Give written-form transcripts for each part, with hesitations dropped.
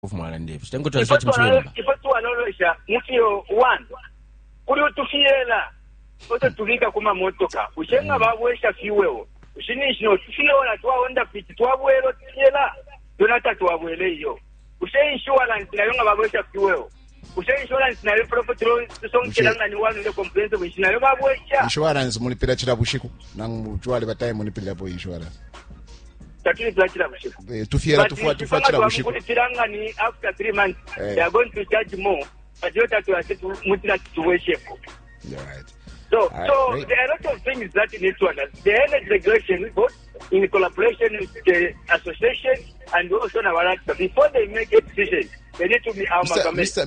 Ifotuwanolosha mufio wandu kuli utufiela oto tulika kuma motoka ushenga babwesha fiwewo ushinishino tufiela twaonda piti twabwelo tufiela donata twabwele iyo ushe insurance nayo nga babwesha fiwewo ushe insurance nayo property tusongkelanga ni wanu le comprehensive nayo babwesha insurance mulipira chira bushiku nangu chwale bataye mulipira po insurance takini plachira bushiku tufiela tufuatira bushiku kulipiranga ni after 3 months they are going to charge more but you have to accept mutila situation. You're right. So there are a lot of things that you need to understand. The energy regulation, both in collaboration with the association and also Navarata, before they make a decision, they need to be Mr.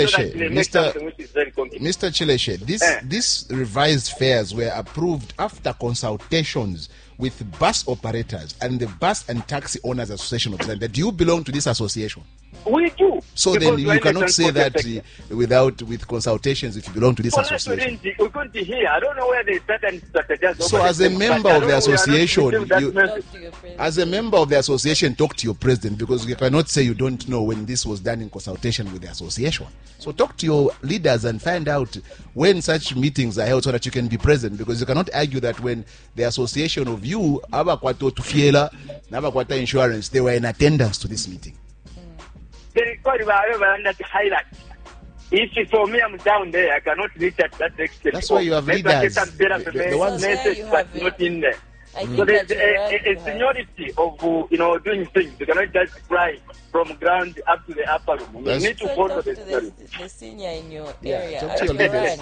Chileshe, these revised fares were approved after consultations with bus operators and the Bus and Taxi Owners Association of Zambia. Do you belong to this association? We do. So then you cannot say that with consultations if you belong to this association. We couldn't hear. I don't know where they started. So as a member of the association, talk to your president, because you cannot say you don't know when this was done in consultation with the association. So talk to your leaders and find out when such meetings are held so that you can be present, because you cannot argue that when the association of you, Abakwato Tufiela, Nabakwata Insurance, they were in attendance to this meeting. If for me I'm down there, I cannot reach at that extent. That's why you have leaders. The ones but not in there. So there's a seniority of doing things. You cannot just fly from ground up to the upper room. You need to follow the senior in your area. Talk to your leaders.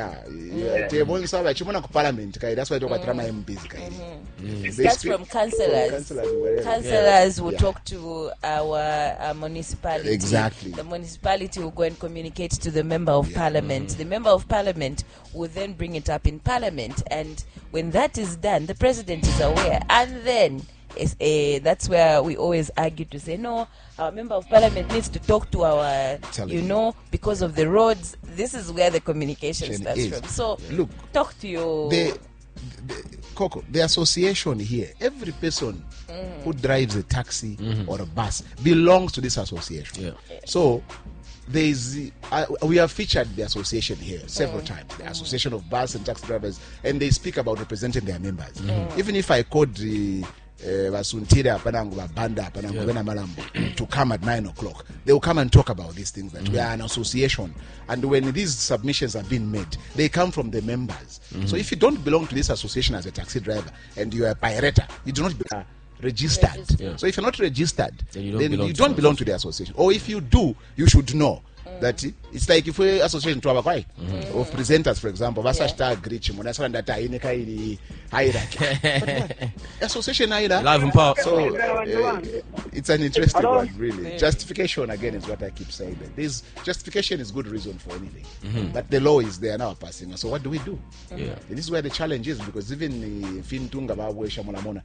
Parliament. That's why I talk about drama MPs. That's from councillors. Councillors will talk to our municipality. Exactly. The municipality will go and communicate to the member of parliament. The member of parliament will then bring it up in parliament, and when that is done, the president is aware, and then that's where we always argue to say, no, our member of parliament needs to talk to our, because of the roads. This is where the communication starts from. So look, talk to your... Coco, the association here, every person who drives a taxi or a bus belongs to this association. Yeah. So we have featured the association here several times, the Association of Bus and Taxi Drivers, and they speak about representing their members. Even if I called the Basuntira Banda Malambo to come at 9 o'clock, they will come and talk about these things, that we are an association, and when these submissions have been made, they come from the members. So if you don't belong to this association as a taxi driver and you are a pirata, you do not belong registered. So if you're not registered, then you don't belong to the association. Or if you do, you should know that it's like if we association to of presenters, for example, association live and power. So it's an interesting one, really. Justification again is what I keep saying. This justification is good reason for anything, but the law is there now passing. So what do we do? This is where the challenge is, because even Fintunga Bawe Shamonamona,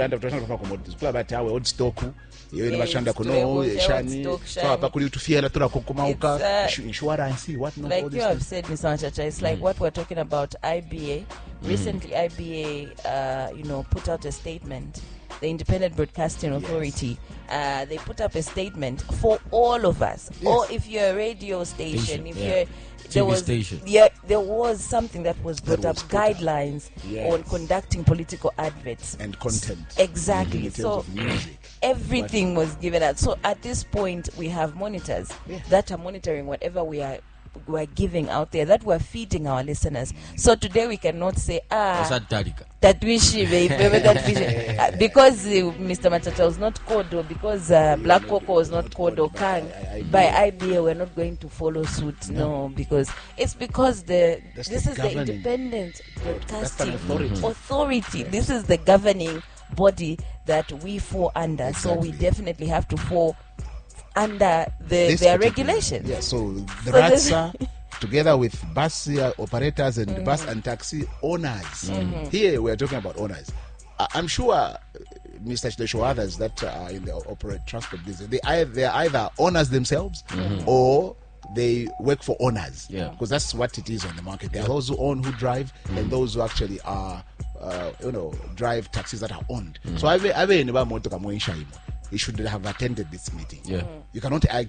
insurance, what not, like you have said, Mr. Machacha, it's like what we're talking about. IBA recently, IBA put out a statement. The Independent Broadcasting Authority, they put up a statement for all of us. Or if you're a radio station, there was something that was brought up, guidelines on conducting political adverts and content. Exactly. So everything was given out. So at this point, we have monitors that are monitoring whatever we're giving out there, that we're feeding our listeners. So today we cannot say that we should because Mr. Machacha was not called, or because Black Cocoa was not called or Kang by IBA, we're not going to follow suit. No, because this is the Independent Broadcasting Authority. This is the governing body that we fall under. Exactly. So we definitely have to fall under their regulations. Yeah, so the RATSA, together with bus operators and bus and taxi owners. Here we are talking about owners. I'm sure Mr. Chileshe, others that are in the operate transport business, they are either owners themselves or they work for owners, because that's what it is on the market. There are those who own, who drive, and those who actually are drive taxis that are owned. So he should have attended this meeting. You cannot argue